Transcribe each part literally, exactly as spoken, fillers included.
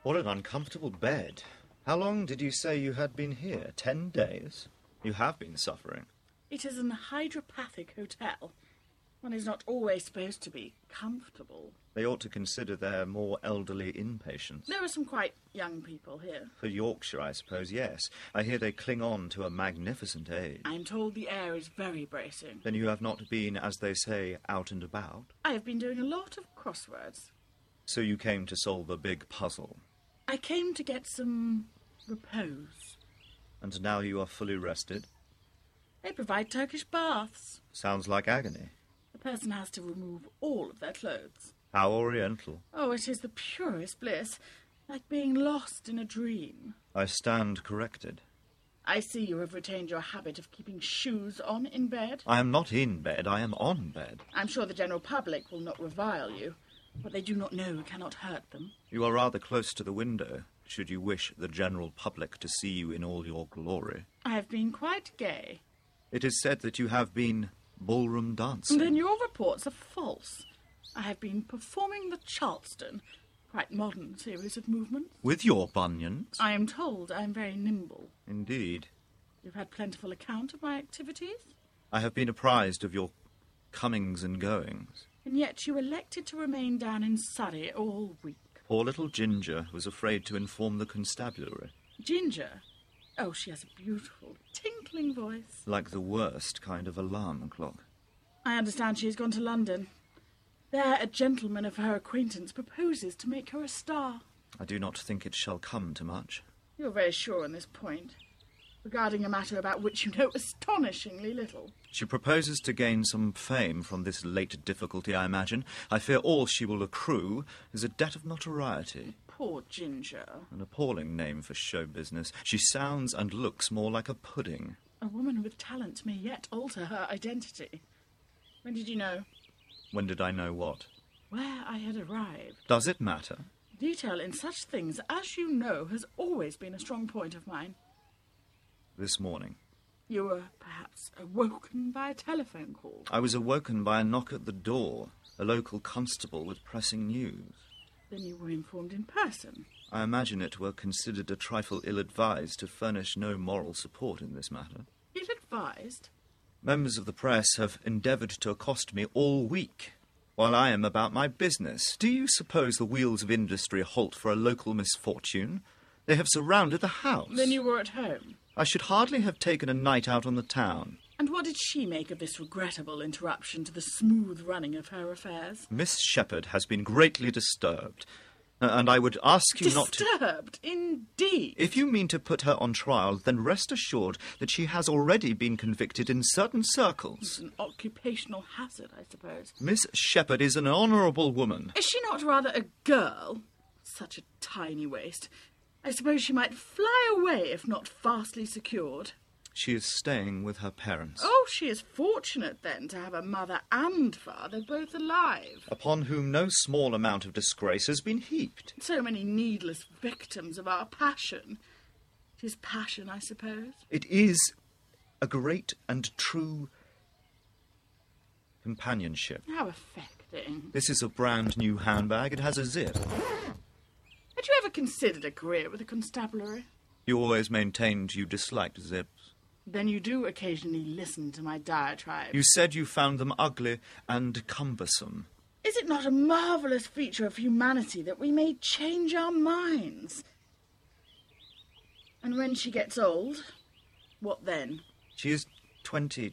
What an uncomfortable bed. How long did you say you had been here? Ten days? You have been suffering. It is an hydropathic hotel. One is not always supposed to be comfortable. They ought to consider their more elderly inpatients. There are some quite young people here. For Yorkshire, I suppose, yes. I hear they cling on to a magnificent age. I'm told the air is very bracing. Then you have not been, as they say, out and about? I have been doing a lot of crosswords. So you came to solve a big puzzle? I came to get some repose. And now you are fully rested? They provide Turkish baths. Sounds like agony. The person has to remove all of their clothes. How oriental. Oh, it is the purest bliss, like being lost in a dream. I stand corrected. I see you have retained your habit of keeping shoes on in bed. I am not in bed, I am on bed. I'm sure the general public will not revile you. What they do not know cannot hurt them. You are rather close to the window, should you wish the general public to see you in all your glory. I have been quite gay. It is said that you have been ballroom dancing. Then your reports are false. I have been performing the Charleston, quite modern series of movements. With your bunions? I am told I am very nimble. Indeed. You've had plentiful account of my activities? I have been apprised of your comings and goings. And yet you elected to remain down in Surrey all week. Poor little Ginger was afraid to inform the constabulary. Ginger? Oh, she has a beautiful, tinkling voice. Like the worst kind of alarm clock. I understand she has gone to London. There, a gentleman of her acquaintance proposes to make her a star. I do not think it shall come to much. You're very sure on this point, regarding a matter about which you know astonishingly little. She proposes to gain some fame from this late difficulty, I imagine. I fear all she will accrue is a debt of notoriety. Poor Ginger. An appalling name for show business. She sounds and looks more like a pudding. A woman with talent may yet alter her identity. When did you know? When did I know what? Where I had arrived. Does it matter? Detail in such things, as you know, has always been a strong point of mine. This morning. You were perhaps awoken by a telephone call. I was awoken by a knock at the door, a local constable with pressing news. Then you were informed in person. I imagine it were considered a trifle ill-advised to furnish no moral support in this matter. Ill-advised? Members of the press have endeavoured to accost me all week, while I am about my business. Do you suppose the wheels of industry halt for a local misfortune? They have surrounded the house. Then you were at home. I should hardly have taken a night out on the town. And what did she make of this regrettable interruption to the smooth running of her affairs? Miss Shepherd has been greatly disturbed, uh, and I would ask you not to... Disturbed, indeed. If you mean to put her on trial, then rest assured that she has already been convicted in certain circles. It's an occupational hazard, I suppose. Miss Shepherd is an honourable woman. Is she not rather a girl? Such a tiny waist. I suppose she might fly away if not fastly secured. She is staying with her parents. Oh, she is fortunate, then, to have a mother and father both alive. Upon whom no small amount of disgrace has been heaped. So many needless victims of our passion. It is passion, I suppose. It is a great and true companionship. How affecting. This is a brand new handbag. It has a zip. Had you ever considered a career with a constabulary? You always maintained you disliked zips. Then you do occasionally listen to my diatribe. You said you found them ugly and cumbersome. Is it not a marvellous feature of humanity that we may change our minds? And when she gets old, what then? She is twenty-nine,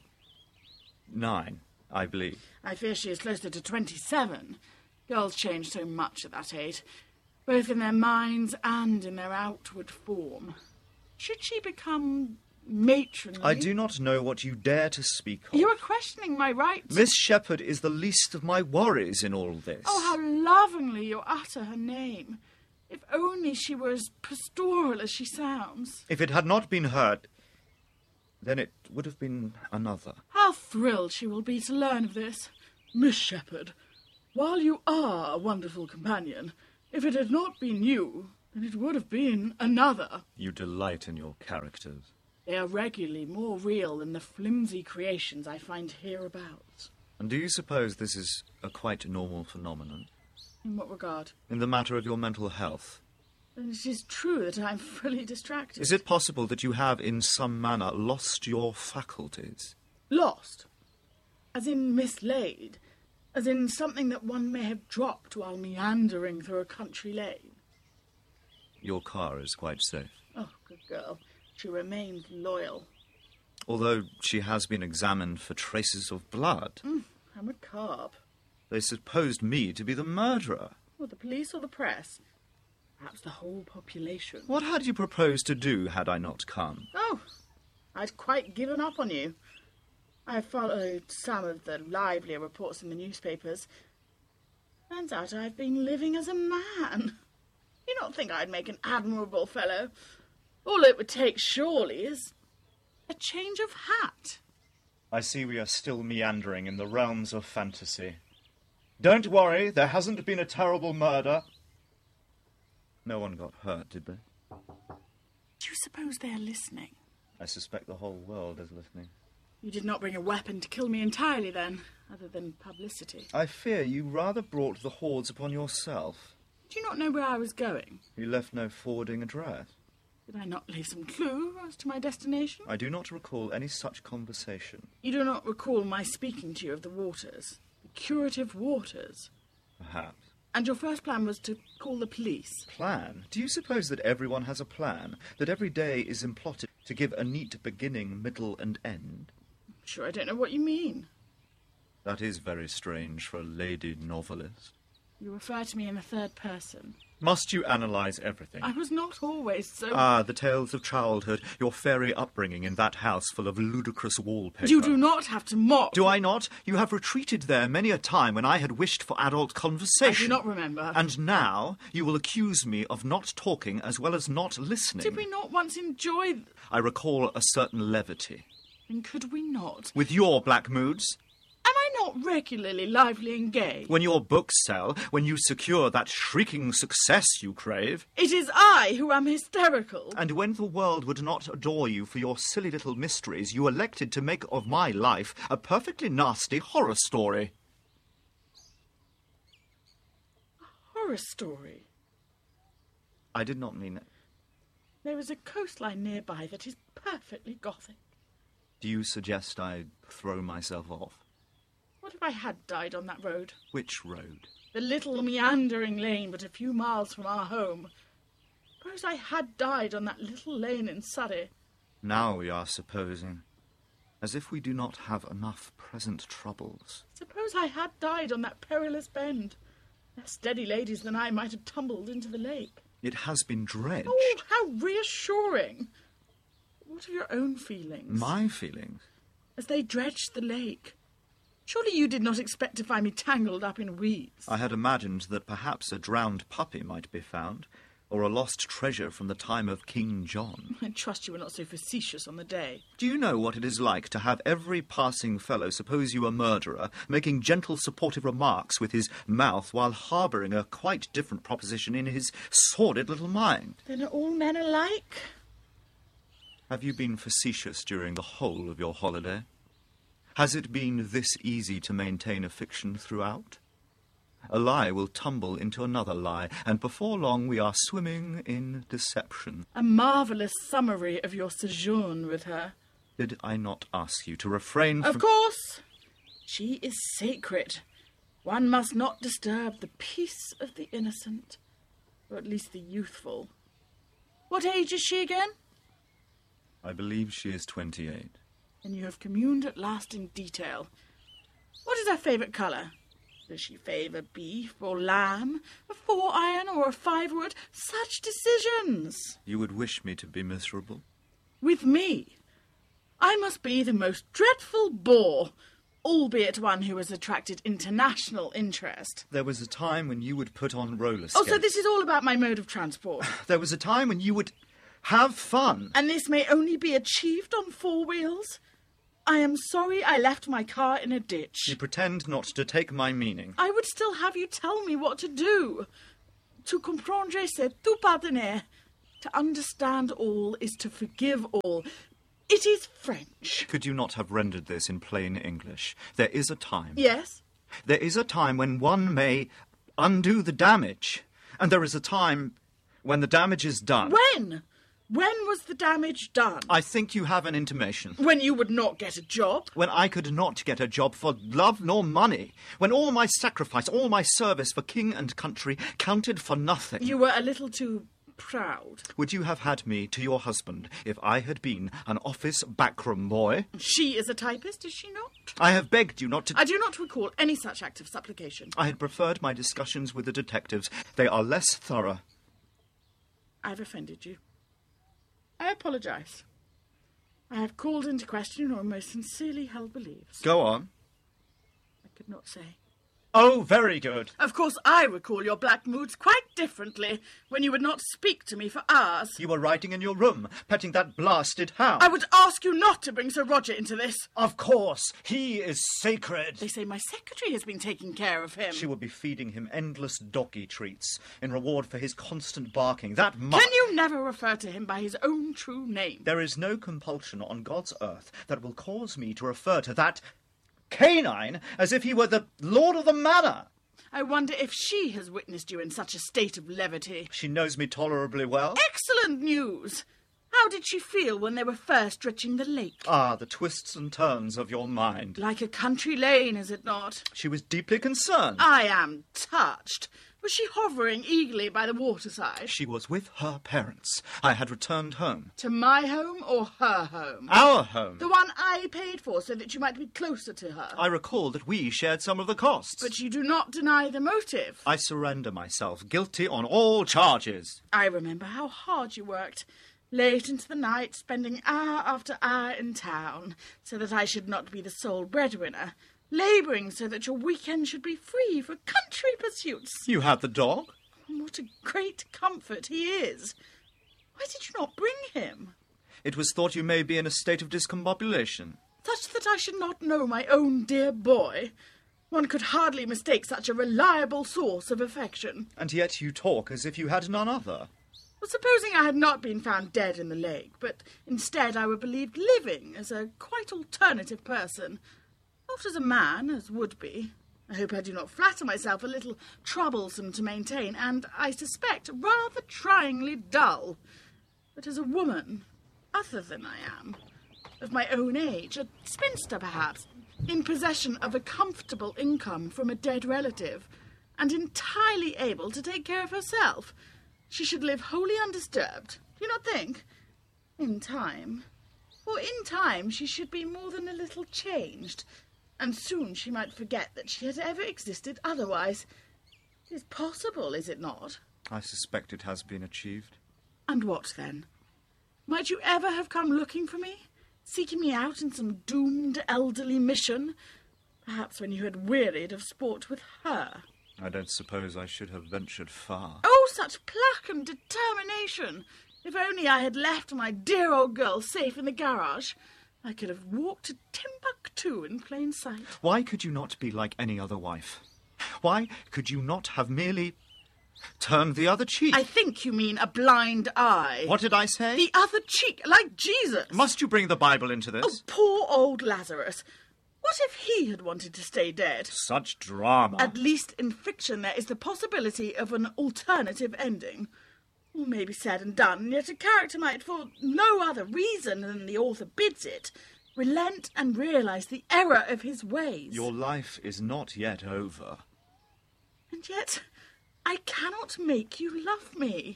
I believe. I fear she is closer to twenty-seven. Girls change so much at that age, both in their minds and in their outward form. Should she become matronly? I do not know what you dare to speak of. You are questioning my rights. Miss Shepherd is the least of my worries in all this. Oh, how lovingly you utter her name. If only she were as pastoral as she sounds. If it had not been her, then it would have been another. How thrilled she will be to learn of this. Miss Shepherd, while you are a wonderful companion, if it had not been you, then it would have been another. You delight in your characters. They are regularly more real than the flimsy creations I find hereabouts. And do you suppose this is a quite normal phenomenon? In what regard? In the matter of your mental health. And it is true that I'm fully distracted. Is it possible that you have, in some manner, lost your faculties? Lost? As in mislaid? As in something that one may have dropped while meandering through a country lane? Your car is quite safe. Oh, good girl. She remains loyal. Although she has been examined for traces of blood. Mm, how macabre. They supposed me to be the murderer. Well, the police or the press? Perhaps the whole population. What had you proposed to do had I not come? Oh, I'd quite given up on you. I followed some of the livelier reports in the newspapers. Turns out I've been living as a man. You don't think I'd make an admirable fellow? All it would take, surely, is a change of hat. I see we are still meandering in the realms of fantasy. Don't worry, there hasn't been a terrible murder. No one got hurt, did they? Do you suppose they're listening? I suspect the whole world is listening. You did not bring a weapon to kill me entirely, then, other than publicity. I fear you rather brought the hordes upon yourself. Do you not know where I was going? You left no forwarding address. Did I not leave some clue as to my destination? I do not recall any such conversation. You do not recall my speaking to you of the waters? The curative waters? Perhaps. And your first plan was to call the police? Plan? Do you suppose that everyone has a plan? That every day is implotted to give a neat beginning, middle, and end? I'm sure I don't know what you mean. That is very strange for a lady novelist. You refer to me in the third person. Must you analyse everything? I was not always so... Ah, the tales of childhood, your fairy upbringing in that house full of ludicrous wallpaper. You do not have to mock. Do I not? You have retreated there many a time when I had wished for adult conversation. I do not remember. And now you will accuse me of not talking as well as not listening. Did we not once enjoy... I recall a certain levity. And could we not? With your black moods? Am I not regularly lively and gay? When your books sell, when you secure that shrieking success you crave. It is I who am hysterical. And when the world would not adore you for your silly little mysteries, you elected to make of my life a perfectly nasty horror story. A horror story? I did not mean it. There is a coastline nearby that is perfectly gothic. Do you suggest I throw myself off? What if I had died on that road? Which road? The little meandering lane but a few miles from our home. Suppose I had died on that little lane in Surrey. Now we are supposing. As if we do not have enough present troubles. Suppose I had died on that perilous bend. Less steady ladies than I might have tumbled into the lake. It has been dredged. Oh, how reassuring. What are your own feelings? My feelings? As they dredged the lake. Surely you did not expect to find me tangled up in weeds. I had imagined that perhaps a drowned puppy might be found, or a lost treasure from the time of King John. I trust you were not so facetious on the day. Do you know what it is like to have every passing fellow suppose you a murderer, making gentle supportive remarks with his mouth while harbouring a quite different proposition in his sordid little mind? Then are all men alike? Have you been facetious during the whole of your holiday? Has it been this easy to maintain a fiction throughout? A lie will tumble into another lie, and before long we are swimming in deception. A marvellous summary of your sojourn with her. Did I not ask you to refrain from... Of course! She is sacred. One must not disturb the peace of the innocent, or at least the youthful. What age is she again? I believe she is twenty-eight. And you have communed at last in detail. What is her favourite colour? Does she favour beef or lamb, a four-iron or a five-wood? Such decisions! You would wish me to be miserable? With me? I must be the most dreadful bore, albeit one who has attracted international interest. There was a time when you would put on roller skates. Oh, so this is all about my mode of transport. There was a time when you would have fun. And this may only be achieved on four wheels? I am sorry I left my car in a ditch. You pretend not to take my meaning. I would still have you tell me what to do. To comprendre, c'est tout pardonner. To understand all is to forgive all. It is French. Could you not have rendered this in plain English? There is a time. Yes? There is a time when one may undo the damage. And there is a time When the damage is done... When? When was the damage done? I think you have an intimation. When you would not get a job? When I could not get a job for love nor money. When all my sacrifice, all my service for king and country counted for nothing. You were a little too proud. Would you have had me to your husband if I had been an office backroom boy? She is a typist, is she not? I have begged you not to... I do not recall any such act of supplication. I had preferred my discussions with the detectives. They are less thorough. I've offended you. I apologise. I have called into question your most sincerely held beliefs. Go on. I could not say. Oh, very good. Of course, I recall your black moods quite differently, when you would not speak to me for hours. You were writing in your room, petting that blasted hound. I would ask you not to bring Sir Roger into this. Of course, he is sacred. They say my secretary has been taking care of him. She will be feeding him endless doggy treats in reward for his constant barking. That much. Can you never refer to him by his own true name? There is no compulsion on God's earth that will cause me to refer to that canine as if he were the lord of the manor. I wonder if she has witnessed you in such a state of levity. She knows me tolerably well. Excellent news! How did she feel when they were first reaching the lake? Ah, the twists and turns of your mind. Like a country lane, is it not? She was deeply concerned. I am touched. Was she hovering eagerly by the waterside? She was with her parents. I had returned home. To my home or her home? Our home. The one I paid for so that you might be closer to her. I recall that we shared some of the costs. But you do not deny the motive. I surrender myself, guilty on all charges. I remember how hard you worked. Late into the night, spending hour after hour in town, so that I should not be the sole breadwinner. Labouring so that your weekend should be free for country pursuits. You had the dog? What a great comfort he is. Why did you not bring him? It was thought you may be in a state of discombobulation. Such that I should not know my own dear boy. One could hardly mistake such a reliable source of affection. And yet you talk as if you had none other. Well, supposing I had not been found dead in the lake, but instead I were believed living as a quite alternative person. Not as a man, as would be. I hope I do not flatter myself a little troublesome to maintain, and, I suspect, rather tryingly dull. But as a woman, other than I am, of my own age, a spinster perhaps, in possession of a comfortable income from a dead relative, and entirely able to take care of herself, she should live wholly undisturbed, do you not think? In time. For in time she should be more than a little changed, and soon she might forget that she had ever existed otherwise. It is possible, is it not? I suspect it has been achieved. And what then? Might you ever have come looking for me, seeking me out in some doomed elderly mission? Perhaps when you had wearied of sport with her. I don't suppose I should have ventured far. Oh, such pluck and determination! If only I had left my dear old girl safe in the garage, I could have walked to Timbuktu in plain sight. Why could you not be like any other wife? Why could you not have merely turned the other cheek? I think you mean a blind eye. What did I say? The other cheek, like Jesus. Must you bring the Bible into this? Oh, poor old Lazarus. What if he had wanted to stay dead? Such drama. At least in fiction there is the possibility of an alternative ending. All may be said and done, yet a character might, for no other reason than the author bids it, relent and realise the error of his ways. Your life is not yet over. And yet I cannot make you love me.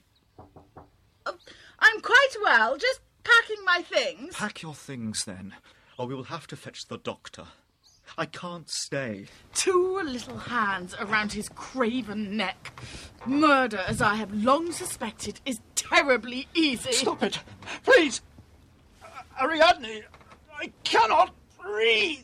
Oh, I'm quite well, just packing my things. Pack your things, then, or we will have to fetch the doctor. I can't stay. Two little hands around his craven neck. Murder, as I have long suspected, is terribly easy. Stop it, please. Uh, Ariadne, I cannot breathe.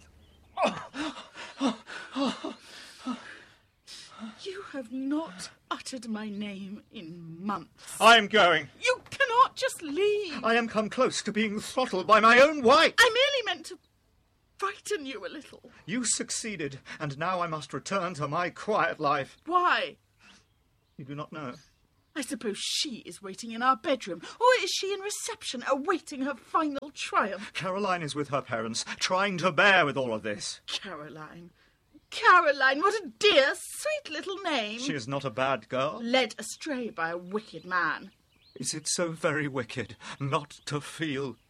You have not uttered my name in months. I am going. You cannot just leave. I am come close to being throttled by my own wife. I merely meant to frighten you a little. You succeeded, and now I must return to my quiet life. Why? You do not know. I suppose she is waiting in our bedroom, or is she in reception, awaiting her final triumph? Caroline is with her parents, trying to bear with all of this. Caroline. Caroline, what a dear, sweet little name. She is not a bad girl. Led astray by a wicked man. Is it so very wicked not to feel